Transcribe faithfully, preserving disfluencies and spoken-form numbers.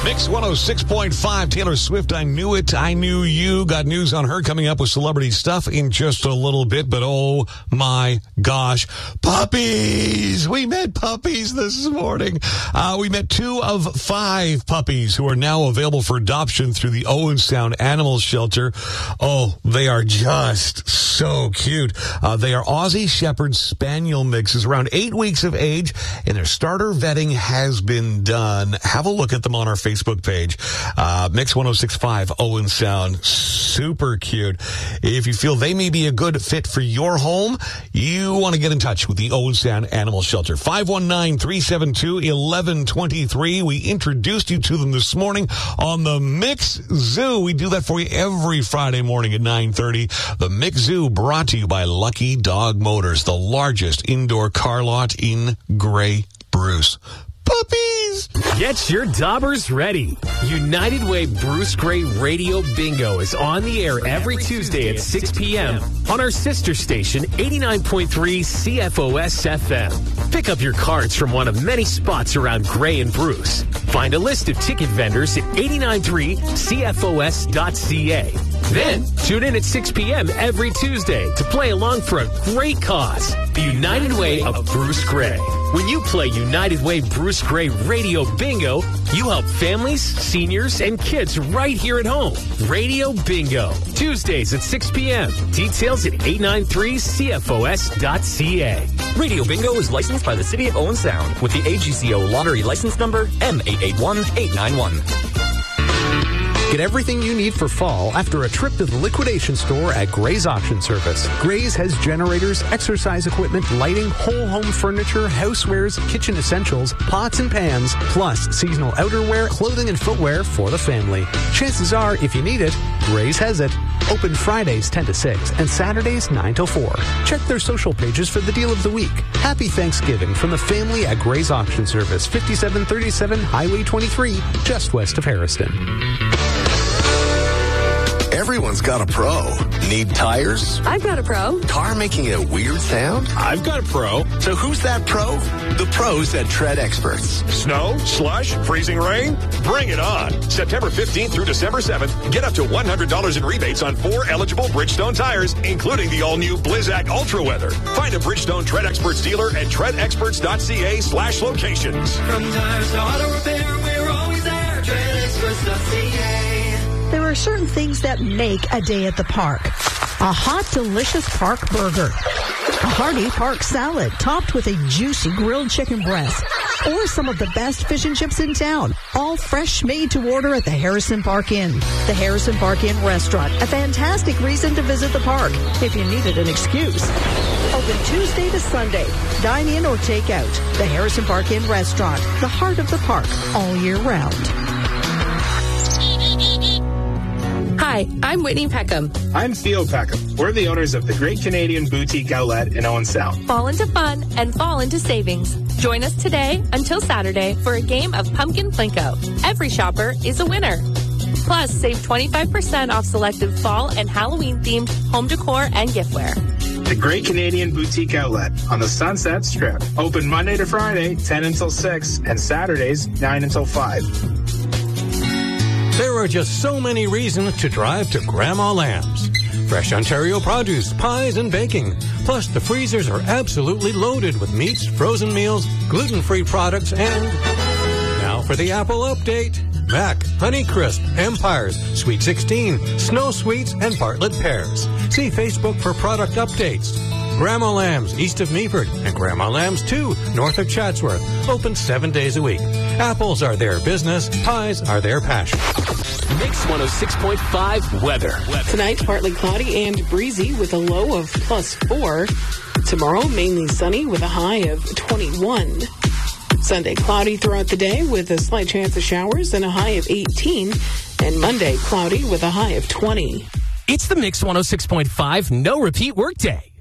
Mix one oh six point five, Taylor Swift, I Knew It, I Knew You. Got news on her coming up with celebrity stuff in just a little bit, but oh my gosh, puppies! We met puppies this morning. Uh, we met two of five puppies who are now available for adoption through the Owen Sound Animal Shelter. Oh, they are just so cute. Uh, they are Aussie Shepherd Spaniel mixes, around eight weeks of age, and their starter vetting has been done. Have a look at them on our Facebook page. Uh, Mix one oh six point five Owen Sound. Super cute. If you feel they may be a good fit for your home, you want to get in touch with the Owen Sound Animal Shelter. five one nine, three seven two, one one two three. We introduced you to them this morning on the Mix Zoo. We do that for you every Friday morning at nine thirty. The Mix Zoo, brought to you by Lucky Dog Motors, the largest indoor car lot in Grey Bruce. Puppies! Get your daubers ready. United Way Bruce Gray Radio Bingo is on the air every Tuesday at six p.m. on our sister station, eighty-nine point three C F O S F M. Pick up your cards from one of many spots around Gray and Bruce. Find a list of ticket vendors at eight nine three C F O S dot C A. Then, tune in at six p.m. every Tuesday to play along for a great cause, the United Way of Bruce Gray. When you play United Way Bruce Gray Radio Bingo, you help families, seniors, and kids right here at home. Radio Bingo, Tuesdays at six p.m. Details at eight nine three C F O S dot C A. Radio Bingo is licensed by the City of Owen Sound with the A G C O lottery license number M eight eight one eight nine one. Get everything you need for fall after a trip to the liquidation store at Gray's Auction Service. Gray's has generators, exercise equipment, lighting, whole home furniture, housewares, kitchen essentials, pots and pans, plus seasonal outerwear, clothing and footwear for the family. Chances are, if you need it, Gray's has it. Open Fridays ten to six and Saturdays nine till four. Check their social pages for the deal of the week. Happy Thanksgiving from the family at Gray's Auction Service, fifty-seven thirty-seven Highway twenty-three, just west of Harrison. Everyone's got a pro. Need tires? I've got a pro. Car making a weird sound? I've got a pro. So who's that pro? The pros at Tread Experts. Snow, slush, freezing rain? Bring it on. September fifteenth through December seventh, get up to one hundred dollars in rebates on four eligible Bridgestone tires, including the all-new Blizzak Ultra Weather. Find a Bridgestone Tread Experts dealer at tread experts dot c a slash locations. From tires to auto repair, we're always there. tread experts dot c a. There are certain things that make a day at the park. A hot, delicious park burger. A hearty park salad topped with a juicy grilled chicken breast. Or some of the best fish and chips in town. All fresh, made to order at the Harrison Park Inn. The Harrison Park Inn Restaurant. A fantastic reason to visit the park if you needed an excuse. Open Tuesday to Sunday. Dine in or take out. The Harrison Park Inn Restaurant. The heart of the park all year round. Hi, I'm Whitney Peckham. I'm Theo Peckham. We're the owners of the Great Canadian Boutique Outlet in Owen Sound. Fall into fun and fall into savings. Join us today until Saturday for a game of Pumpkin Plinko. Every shopper is a winner. Plus, save twenty-five percent off selected fall and Halloween-themed home decor and giftware. The Great Canadian Boutique Outlet on the Sunset Strip. Open Monday to Friday, ten until six, and Saturdays, nine until five. There are just so many reasons to drive to Grandma Lamb's. Fresh Ontario produce, pies, and baking. Plus, the freezers are absolutely loaded with meats, frozen meals, gluten-free products, and... Now for the Apple update. Mac, Honeycrisp, Empires, Sweet sixteen, Snow Sweets, and Bartlett Pears. See Facebook for product updates. Grandma Lamb's, east of Meaford, and Grandma Lamb's two, north of Chatsworth. Open seven days a week. Apples are their business. Pies are their passion. Mix one oh six point five weather. weather. Tonight, partly cloudy and breezy with a low of plus four. Tomorrow, mainly sunny with a high of twenty-one. Sunday, cloudy throughout the day with a slight chance of showers and a high of eighteen. And Monday, cloudy with a high of twenty. It's the Mix one oh six point five no repeat workday.